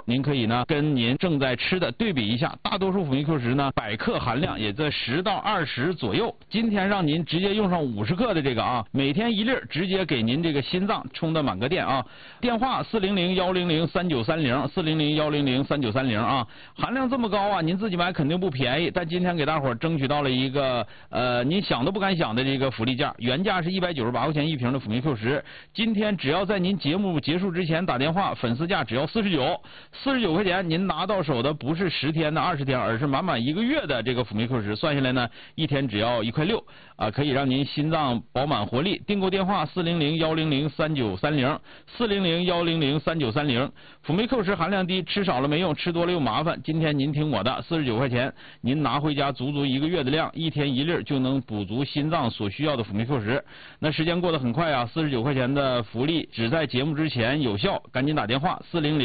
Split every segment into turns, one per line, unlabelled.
您可以呢跟您正在吃的对比一下。大多数辅酶 Q 十呢100克含量也在10到20左右。今天让您直接用上50克的这个啊，每天1粒，直接给您这个心脏充的满个电啊。电话400-100-3930，400-100-3930啊。含量这么高啊，您自己买肯定不便宜，但今天给大伙儿争取到了一个您想都不敢想的这个福利价，原价是198块钱1瓶的辅酶 Q 十，今天只要在您节目结束之前打电话，粉丝价只要49块钱，您拿到手的不是10天的20天，而是满1个月的这个辅酶 Q 十，算下来呢，1天只要1块6啊，可以让您心脏饱满活力。订购电话400-100-3930，400-100-3930。辅酶 Q 十含量低，吃少了没用，吃多了又麻烦。今天您听我的，49块钱，您拿回家足足1个月的量，1天1粒就能补足心脏所需要的辅酶 Q 十。那时间过得很快啊，49块钱的福利只在节目之前有效，赶紧打电话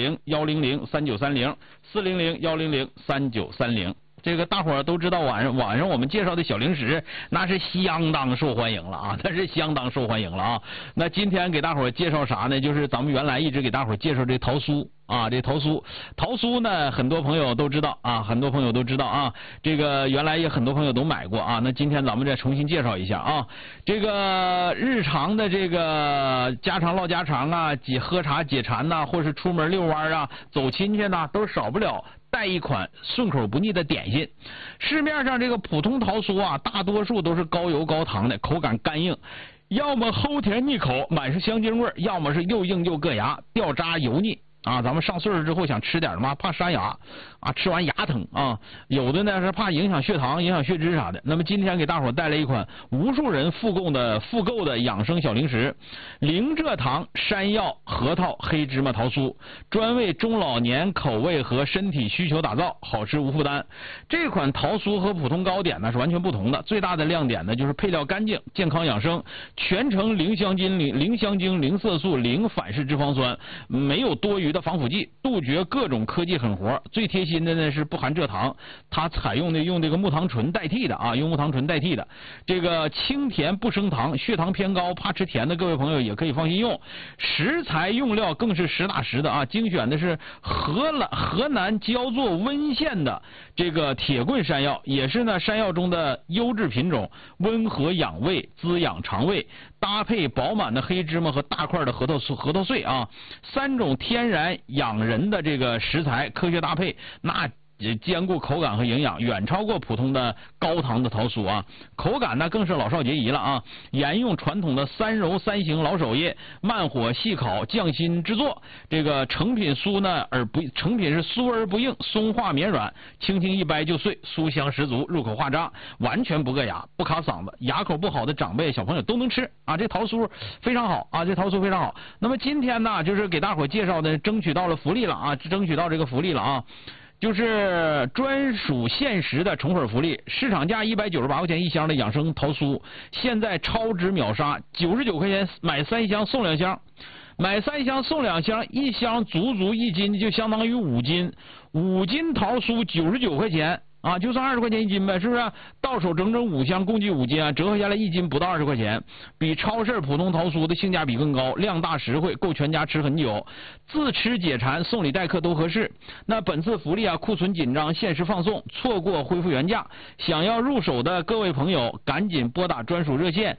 400-100-3930，400-100-3930。这个大伙儿都知道，晚上我们介绍的小零食那是相当受欢迎了啊，那是相当受欢迎了啊。那今天给大伙儿介绍啥呢？就是咱们原来一直给大伙儿介绍这桃酥啊，这桃酥呢，很多朋友都知道啊，这个原来也很多朋友都买过啊。那今天咱们再重新介绍一下啊，这个日常的这个家常唠家常啊，喝茶解馋呐，或是出门遛弯啊，走亲戚呐，都少不了带一款顺口不腻的点心。市面上这个普通桃酥啊，大多数都是高油高糖的，口感干硬，要么齁甜腻口，满是香精味，要么是又硬又硌牙，掉渣油腻啊。咱们上岁数之后想吃点嘛，怕山牙啊，吃完牙疼啊。有的呢是怕影响血糖、影响血脂啥的。那么今天给大伙带来一款无数人复购的养生小零食——零蔗糖山药核桃黑芝麻桃酥，专为中老年口味和身体需求打造，好吃无负担。这款桃酥和普通糕点呢是完全不同的，最大的亮点呢就是配料干净、健康养生，全程零香精、零色素、零反式脂肪酸，没有多余的防腐剂，杜绝各种科技狠活。最贴心的呢是不含蔗糖，它采用这个木糖醇代替的啊，用木糖醇代替的。这个清甜不升糖，血糖偏高怕吃甜的各位朋友也可以放心用。食材用料更是实打实的啊，精选的是河南焦作温县的这个铁棍山药，也是呢山药中的优质品种，温和养胃，滋养肠胃。搭配饱满的黑芝麻和大块的核桃碎啊，3种天然养人的这个食材，科学搭配，那兼顾口感和营养，远超过普通的高糖的桃酥啊。口感呢更是老少皆宜了啊，沿用传统的3揉3醒老手艺，慢火细烤，匠心制作。这个成品是酥而不硬，松化绵软，轻轻一掰就碎，酥香十足，入口化渣，完全不硌牙，不卡嗓子。牙口不好的长辈小朋友都能吃啊，这桃酥非常好啊，那么今天呢，就是给大伙介绍的，争取到这个福利了啊。就是专属限时的宠粉福利，市场价198块钱1箱的养生桃酥，现在超值秒杀，99块钱买3箱送2箱，买3箱送2箱，1箱足1斤，就相当于5斤，5斤桃酥99块钱。啊，就算20块钱1斤呗，是不是？到手整5箱，共计5斤啊，折合下来1斤不到20块钱，比超市普通桃酥的性价比更高，量大实惠，够全家吃很久，自吃解馋，送礼待客都合适。那本次福利啊，库存紧张，限时放送，错过恢复原价。想要入手的各位朋友，赶紧拨打专属热线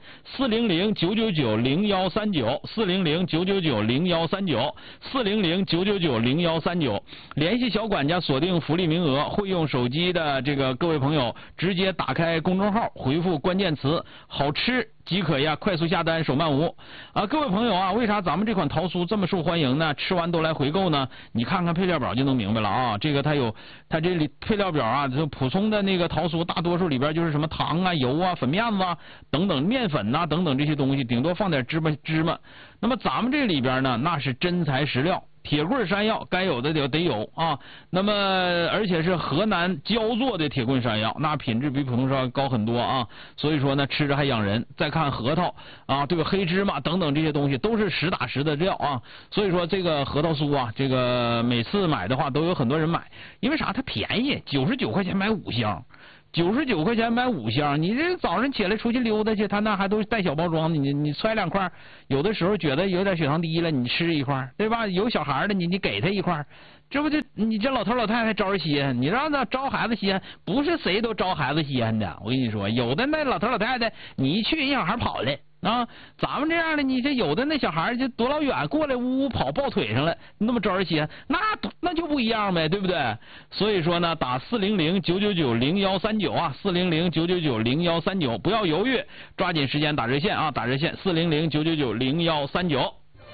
400-999-0139，400-999-0139，400-999-0139，联系小管家锁定福利名额。会用手机的这个各位朋友，直接打开公众号，回复关键词好吃即可呀，快速下单，手慢无啊！各位朋友啊，为啥咱们这款桃酥这么受欢迎呢？吃完都来回购呢？你看看配料表就能明白了啊！这个它这里配料表啊，就普通的那个桃酥，大多数里边就是什么糖啊、油啊、粉面子啊等等，面粉呐、等等这些东西，顶多放点芝麻。那么咱们这里边呢，那是真材实料。铁棍山药该有的得有啊，那么而且是河南焦作的铁棍山药，那品质比普通山药高很多啊，所以说呢吃着还养人。再看核桃啊，这个黑芝麻等等这些东西都是实打实的料啊，所以说这个核桃酥啊，这个每次买的话都有很多人买，因为啥？它便宜，99块钱买5箱。99块钱买5箱，你这早上起来出去溜达去，他那还都带小包装的，你揣2块，有的时候觉得有点血糖低了，你吃1块，对吧？有小孩的你给他1块， 这不就你这老头老太太招人稀罕？你让他招孩子稀罕，不是谁都招孩子稀罕的。我跟你说，有的那老头老太太，你一去，人小孩跑了啊。咱们这样的，你这有的那小孩就多老远过来，呜呜跑抱腿上了，那么招人稀罕，那就不一样呗，对不对？所以说呢，打400-999-0139啊，400-999-0139，不要犹豫，抓紧时间打热线啊，打热线400-999-0139。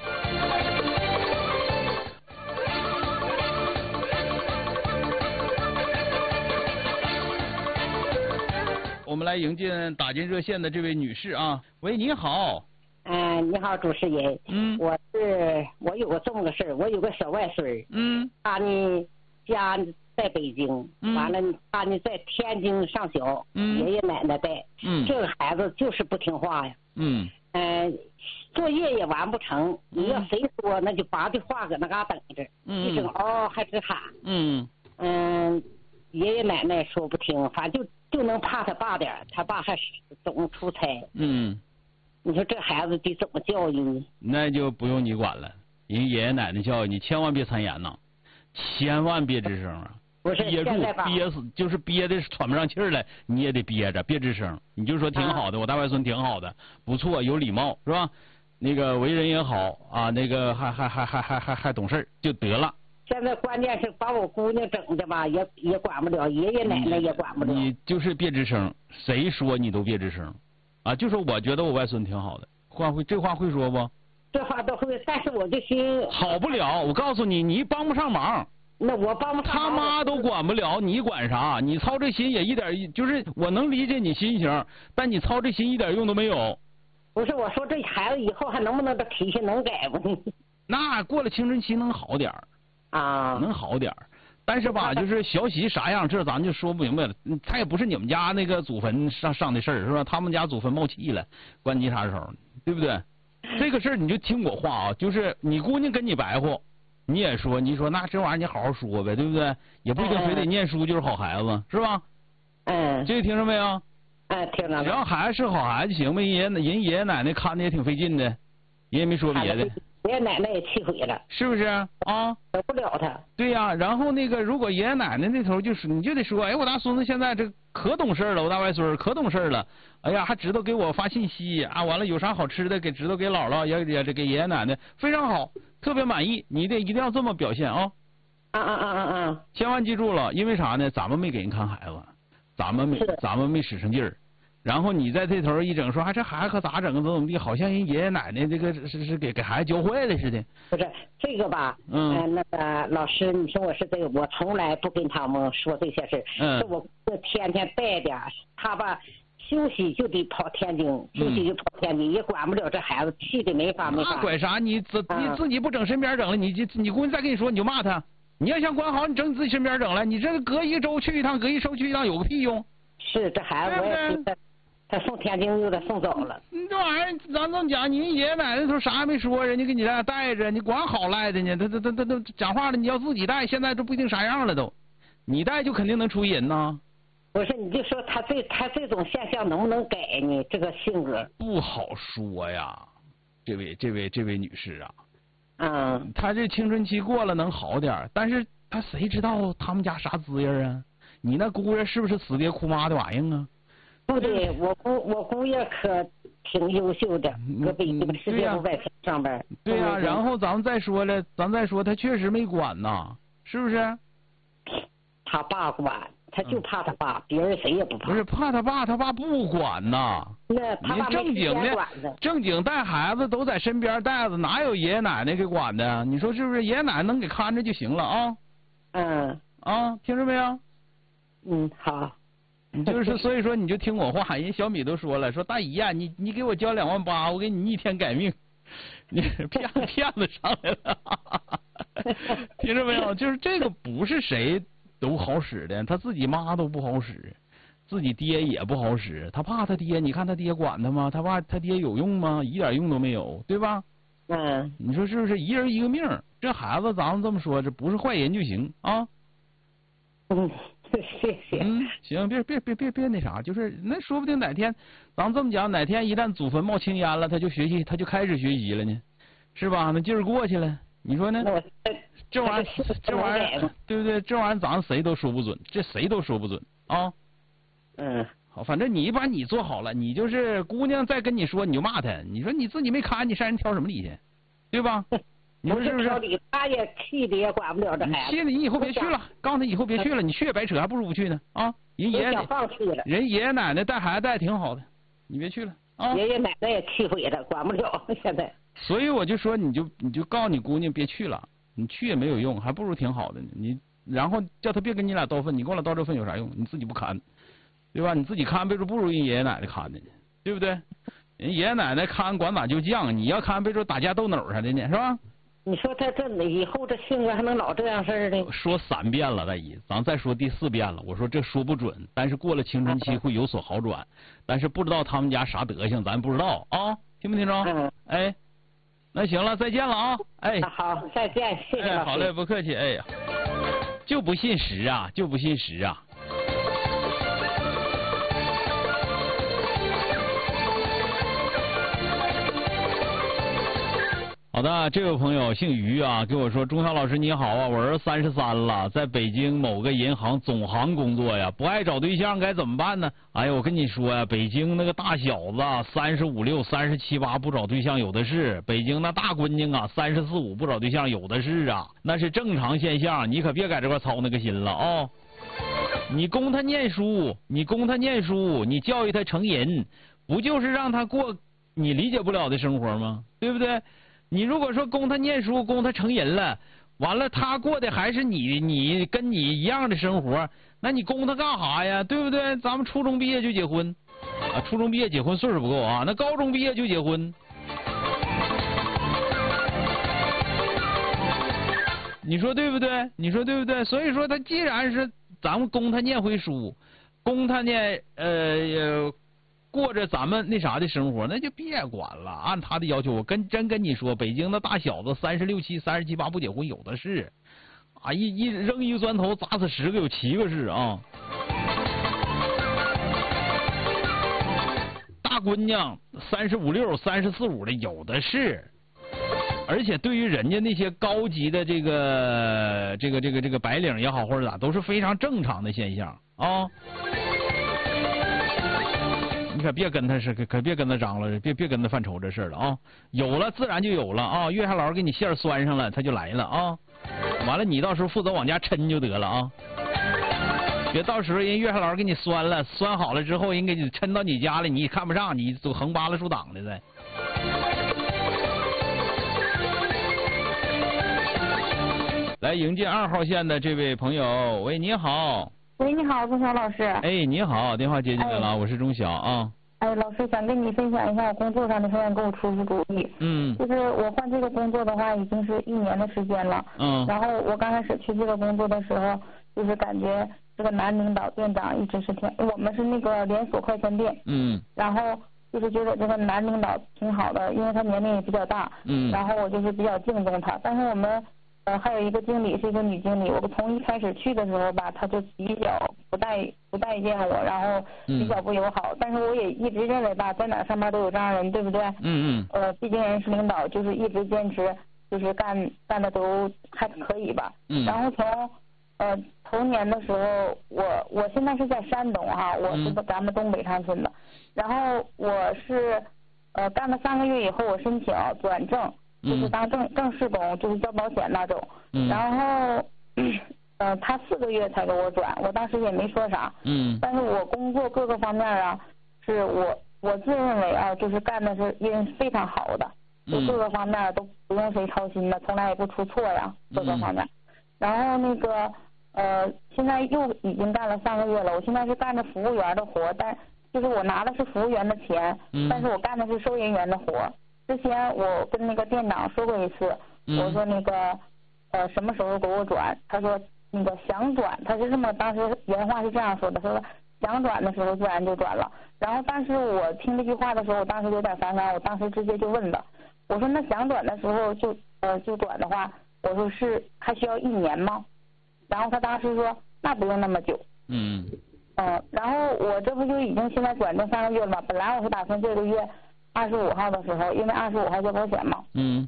我们来迎接打进热线的这位女士啊，喂，你好。
你好，主持人。我有个这么个事儿，我有个小外孙。他呢家在北京，完了他呢在天津上学，爷爷奶奶带。这个孩子就是不听话呀。作业也完不成，你要谁说那就拔句话搁那嘎等着，一声嗷还直喊。爷爷奶奶说不听，反正就能怕他爸点，他爸还总出差。你说这孩子得怎么教育呢？
那就不用你管了，人爷爷奶奶教育你，千万别参言呐，千万别吱声啊！
不是
憋住，憋死，就是憋的喘不上气儿来，你也得憋着，别吱声。你就说挺好的，我大外孙挺好的，不错，有礼貌是吧？那个为人也好啊，那个还懂事就得了。
现在关键是把我姑娘整的吧，也管不了，爷爷奶奶也管不了。
你就是别吱声，谁说你都别吱声，啊，就说我觉得我外孙挺好的，这话会说不？
这话都会，但是我这心
好不了。我告诉你，你帮不上忙。
那我帮不上忙。
他妈都管不了，你管啥？你操这心也一点，就是我能理解你心情，但你操这心一点用都没有。
不是，我说这孩子以后还能不能这脾气能改不呢？
那过了青春期能好点儿。能好点儿，但是吧，就是小喜啥样，这咱就说不明白了。他也不是你们家那个祖坟上的事儿，是吧？他们家祖坟冒气了，关你啥时候？对不对？这个事儿你就听我话啊，就是你姑娘跟你白活，你也说，你说那这玩意儿你好好说呗，对不对？也不一定非得念书就是好孩子，是吧？这个听着没有？
听着了。
只要孩子是好孩子行呗，人爷爷奶奶看的也挺费劲的，人也没说别的。
爷爷奶奶也气毁了，
是不是啊？
得不了他。
对呀，然后那个如果爷爷奶奶那头就是你就得说，哎，我大孙子现在这可懂事了，我大外孙可懂事了，哎呀，还知道给我发信息啊，完了有啥好吃的知道给姥姥也给爷爷奶奶，非常好，特别满意，你一定要这么表现啊。千万记住了，因为啥呢？咱们没给人看孩子，咱们没使上劲儿。然后你在这头一整说，这孩子可咋整？怎么地？好像人爷爷奶奶这个是给孩子教坏了似的。
不是这个吧？那个老师，你说我是这个，我从来不跟他们说这些事。我天天带点，他吧休息就得跑天津，也管不了这孩子，气的没法。
那管啥？你自己不整身边整了，你姑娘再跟你说，你就骂他。你要想管好，你整你自己身边整了，你这个隔一周去一趟，隔一周去一趟，有个屁用？
是这孩子我也觉得。他送天津又得送走了。
这玩意儿咱这么讲，你爷爷奶奶说啥也没说，人家给你在那带着，你管好赖的呢？他讲话了，你要自己带，现在都不一定啥样了都，你带就肯定能出人呐。
不是，你就说他这种现象能不能改呢？这个性格
不好说呀，这位女士啊。他这青春期过了能好点，但是他谁知道他们家啥滋样啊？你那姑爷是不是死爹哭妈的玩意啊？
不对，我姑爷可挺优秀的，搁北京世界500强上班。
对呀，然后咱再说他确实没管呐，是不是？
他爸管，他就怕他爸，别人谁也不怕。
不是怕他爸，他爸不管呐。
那他爸
正经带孩子都在身边带着，哪有爷爷奶奶给管的？你说是不是？爷爷奶奶能给看着就行了啊。听着没有？
好。
你就是所以说你就听我话，人小米都说了，说大姨呀，你给我交28000，我给你逆天改命，你骗子上来了，听着没有？就是这个不是谁都好使的，他自己妈都不好使，自己爹也不好使，他怕他爹，你看他爹管他吗？他爹有用吗？一点用都没有，对吧？你说是不是？一人一个命，这孩子咱们这么说，这不是坏人就行啊。
谢谢。
行，别那啥，就是那说不定哪天，咱这么讲，哪天一旦祖坟冒青烟了，他就开始学习了呢，是吧？那劲儿过去了， 你说呢？这玩意儿，对不对？这玩意儿早上谁都说不准，这谁都说不准啊。好，反正你把你做好了，你就是姑娘再跟你说，你就骂她。你说你自己没看，你上人挑什么理去？对吧？你说是不是？
他也气的也管不了这孩子。
气的你以后别去了，告诉他以后别去了，你去也白扯，还不如不去呢啊！人爷爷奶奶带孩子带挺好的，你别去了啊！
爷爷奶奶也气毁了，管不了现在。
所以我就说，你就告诉你姑娘别去了，你去也没有用，还不如挺好的呢。你然后叫他别跟你俩斗份，你跟我俩斗这份有啥用？你自己不看，对吧？你自己看别说不如人爷爷奶奶看的呢，对不对？人爷爷奶奶看管咋就犟，你要看别说打架斗殴啥的呢，是吧？
你说他这以后这性格还能老这样事儿呢？
说3遍了，大姨，咱再说第4遍了。我说这说不准，但是过了青春期会有所好转，但是不知道他们家啥德行，咱不知道啊，听没听着？哎，那行了，再见了啊！哎，
好，再见，谢谢老师。
好嘞，不客气。哎，就不信实啊，就不信实啊。好的，这位朋友姓于啊，跟我说：“钟晓老师你好啊，我儿子33了，在北京某个银行总行工作呀，不爱找对象该怎么办呢？”哎呀，我跟你说呀，北京那个大小子35、6、37、8不找对象有的是，北京那大姑娘啊34、5不找对象有的是啊，那是正常现象，你可别在这块操那个心了啊！你供他念书，你教育他成人，不就是让他过你理解不了的生活吗？对不对？你如果说供他念书，供他成人了，完了他过的还是你跟你一样的生活，那你供他干啥呀？对不对？咱们初中毕业就结婚啊，初中毕业结婚岁数不够啊，那高中毕业就结婚，你说对不对？你说对不对？所以说他既然是咱们供他念回书，供他念过着咱们那啥的生活，那就别管了。按他的要求，我真跟你说，北京的大小子36、7、37、8不结婚有的是，啊，一扔一个砖头砸死10个有7个是啊。大姑娘35、6、34、5的有的是，而且对于人家那些高级的这个白领也好或者咋，都是非常正常的现象啊。你可别跟他可别跟他张了，别跟他犯愁这事了啊！有了自然就有了啊！月下老师给你线拴上了，他就来了啊！完了，你到时候负责往家抻就得了啊！别到时候人月下老师给你拴了，拴好了之后，人给你抻到你家了，你看不上，你走横扒拉竖挡的再。来迎接2号线的这位朋友，喂，你好。
喂，你好，钟晓老师。
哎，你好，电话接进来了，我是钟晓啊。
哎，老师想跟你分享一下我工作上的事，想给我出主意。就是我换这个工作的话，已经是1年的时间了。然后我刚开始去这个工作的时候，就是感觉这个男领导店长一直是我们是那个连锁快餐店。然后就是觉得这个男领导挺好的，因为他年龄也比较大。然后我就是比较敬重他，但是我们。还有一个经理是一个女经理，我从一开始去的时候吧，她就比较不待见我，然后比较不友好。但是我也一直认为吧，在哪上班都有这样人，对不对？毕竟人是领导，就是一直坚持，就是干的都还可以吧。然后从头年的时候，我现在是在山东哈，我是咱们东北长春的。然后我是干了3个月以后，我申请转正。就是当正式工，就是交保险那种。然后他4个月才给我转，我当时也没说啥。但是我工作各个方面啊，是我自认为啊，就是干的是非常好的，就各个方面都不用谁操心的，从来也不出错呀，各个方面。然后那个现在又已经干了3个月了，我现在是干着服务员的活，但就是我拿的是服务员的钱，但是我干的是收银员的活。之前我跟那个店长说过一次，我说那个什么时候给我转？他说那个想转，他是这么当时原话是这样说的，他说想转的时候自然就转了。然后但是我听这句话的时候，我当时有点反感，我当时直接就问了，我说那想转的时候就转的话，我说是还需要1年吗？然后他当时说那不用那么久。然后我这不就已经现在转正3个月了吗？本来我是打算这个月25号的时候，因为25号交保险嘛。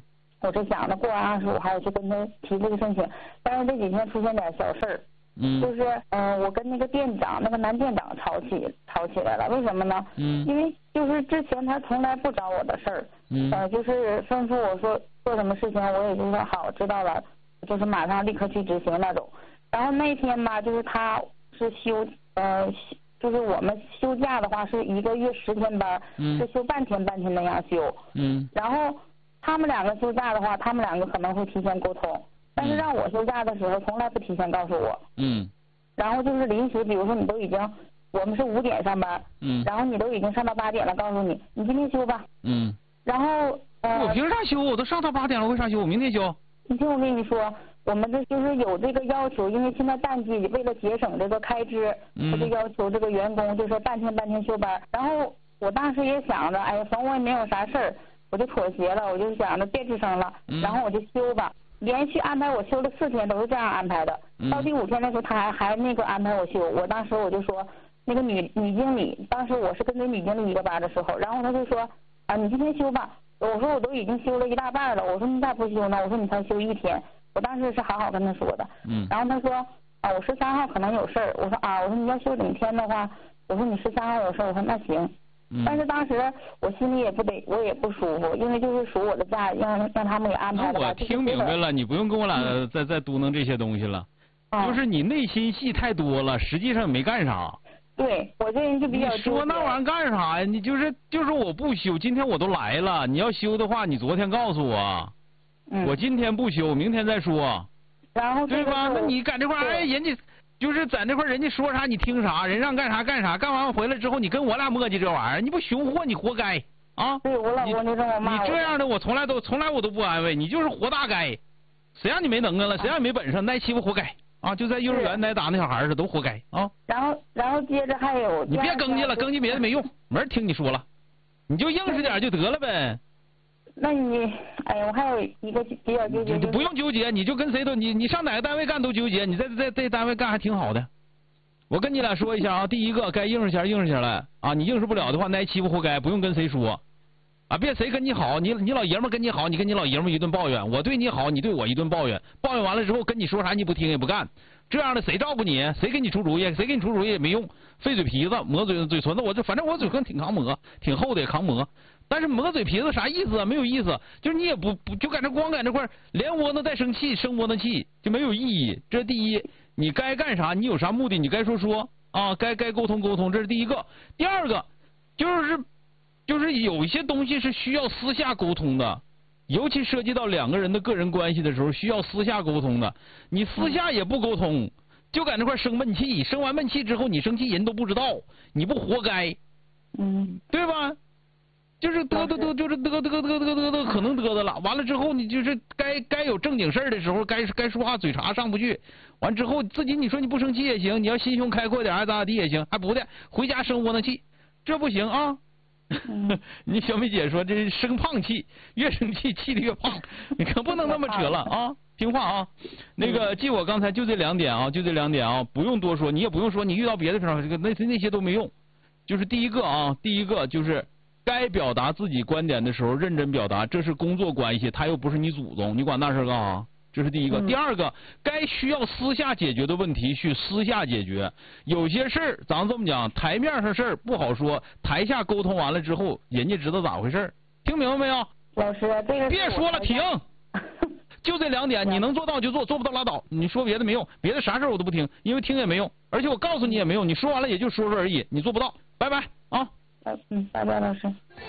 我是想着过完25号去跟他提这个申请，但是这几天出现点小事儿。就是我跟那个店长，那个男店长吵起来了，为什么呢？因为就是之前他从来不找我的事儿，就是吩咐我说做什么事情，我也就说好知道了，就是马上立刻去执行那种。然后那天吧，就是他是就是我们休假的话是1个月10天班，是休半天那样休。然后他们2个休假的话，他们2个可能会提前沟通。但是让我休假的时候，从来不提前告诉我。然后就是临时，比如说你都已经，我们是5点上班，然后你都已经上到8点了，告诉你今天休吧。然后
我凭啥休？我都上到8点了，为啥休？我明天休。
你听我跟你说，我们这就是有这个要求，因为现在淡季，为了节省这个开支，他就要求这个员工就说半天休班。然后我当时也想着，哎呀，反正我也没有啥事儿，我就妥协了，我就想着别吱声了，然后我就休吧。连续安排我休了4天，都是这样安排的。到第5天的时候，他还那个安排我休。我当时我就说，那个女经理，当时我是跟着女经理一个班的时候，然后他就说啊，你今天休吧。我说我都已经休了1大半了，我说你咋不休呢？我说你才休1天。我当时是好好跟他说的。然后他说啊，我13号可能有事儿。我说啊，我说你要休整天的话，我说你13号有事儿，我说那行。但是当时我心里我也不舒服，因为就是属我的假，让他们给安排的。
我听明白了，你不用跟我俩再嘟囔这些东西了，就是你内心戏太多了，实际上没干啥。
对，我这人就比较。
你说那玩意儿干啥呀？你就是我不休，今天我都来了，你要休的话，你昨天告诉我，我今天不休，明天再说。
然后
对吧？那你搁这块儿，哎，人家。就是在那块人家说啥你听啥，人让干啥干啥，干完回来之后你跟我俩磨叽这玩意儿，你不熊货你活该啊！
对我老公就这么骂我。
你这样的我从来我都不安慰你，就是活大该。谁让你没能耐了？谁让你没本事？挨欺负活该啊！就在幼儿园挨打那小孩似的都活该啊！
然后接着还有。
你别更叽了，更叽别的没用，没人听你说了，你就硬实点就得了呗。
那你，哎呀，我还有一个比较纠结。
你不用纠结，你就跟谁都你上哪个单位干都纠结，你在单位干还挺好的。我跟你俩说一下啊，第一个该硬实下来啊，你硬实不了的话，挨欺负活该，不用跟谁说啊，别谁跟你好，你老爷们跟你好，你跟你老爷们一顿抱怨，我对你好，你对我一顿抱怨，抱怨完了之后跟你说啥你不听也不干，这样的谁照顾你？谁给你出主意？谁给你出主意也没用，费嘴皮子磨嘴唇子，反正我嘴唇挺抗磨，挺厚的也抗磨。但是磨嘴皮子啥意思啊？没有意思，就是你也不就搁那光搁那块连窝囊带生气，生窝囊气就没有意义。这是第一，你该干啥，你有啥目的，你该说啊，该沟通，这是第一个。第二个就是有一些东西是需要私下沟通的，尤其涉及到2个人的个人关系的时候，需要私下沟通的。你私下也不沟通，就搁那块生闷气，生完闷气之后你生气人都不知道，你不活该，对吧？就是就是得可能得的了，完了之后你就是该有正经事儿的时候，该说话嘴茬上不去，完之后自己你说你不生气也行，你要心胸开阔点爱咋地也行，还不的回家生窝囊气，这不行啊。你小美姐说这是生胖气，越生气气得越胖，你可不能那么扯了啊！听话啊，那个记我刚才就这2点啊，不用多说，你也不用说你遇到别的时候那些都没用，就是第一个就是该表达自己观点的时候认真表达，这是工作关系，他又不是你祖宗，你管那事干啥？这是第一个。第二个，该需要私下解决的问题去私下解决，有些事儿咱这么讲，台面上事儿不好说，台下沟通完了之后，人家知道咋回事，听明白没有？
老师，这个
别说了，停。就这2点，你能做到就做，做不到拉倒。你说别的没用，别的啥事我都不听，因为听也没用，而且我告诉你也没用，你说完了也就说而已，你做不到。拜拜啊。
拜拜，老师。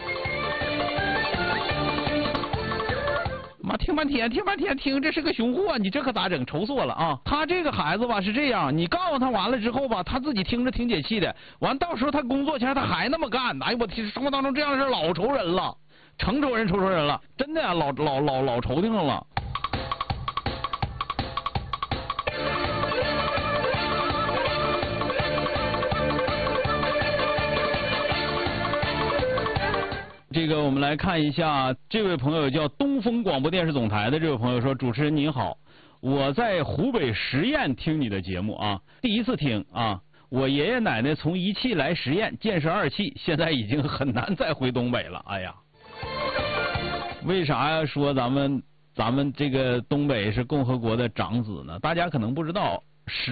妈，听半天，这是个熊货，你这可咋整？愁死我了啊！他这个孩子吧是这样，你告诉他完了之后吧，他自己听着挺解气的，完到时候他工作前他还那么干，哎呦我天，生活当中这样的事老愁人了，成仇人了，真的啊，老愁挺了。这个我们来看一下，这位朋友叫东风广播电视总台的这位朋友说，主持人您好，我在湖北十堰听你的节目啊，第一次听啊，我爷爷奶奶从1汽来十堰，见识2汽，现在已经很难再回东北了，哎呀，为啥呀？说咱们咱们这个东北是共和国的长子呢？大家可能不知道。